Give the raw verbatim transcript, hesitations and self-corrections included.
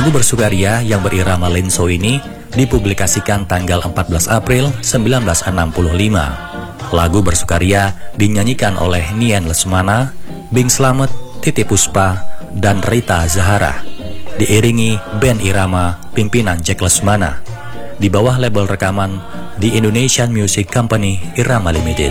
Lagu Bersukaria yang berirama lenso ini dipublikasikan tanggal empat belas April seribu sembilan ratus enam puluh lima. Lagu Bersukaria dinyanyikan oleh Nian Lesmana, Bing Slamet, Titi Puspa, dan Rita Zahara, diiringi band irama pimpinan Jack Lesmana, di bawah label rekaman The Indonesian Music Company Irama Limited.